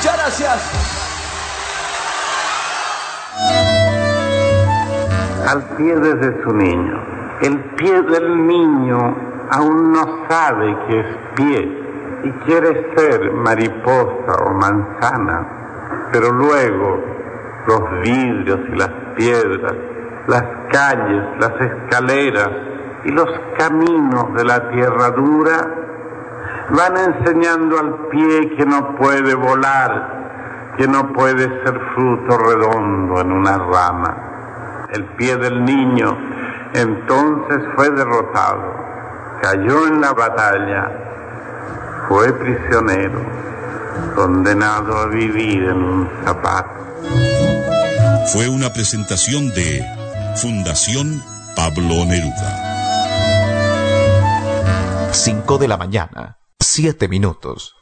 Muchas gracias. Al pie desde su niño. El pie del niño aún no sabe que es pie y quiere ser mariposa o manzana, pero luego los vidrios y las piedras, las calles, las escaleras y los caminos de la tierra dura van enseñando al pie que no puede volar, que no puede ser fruto redondo en una rama. El pie del niño entonces fue derrotado, cayó en la batalla, fue prisionero, condenado a vivir en un zapato. Fue una presentación de Fundación Pablo Neruda. 5 de la mañana, 7 minutos.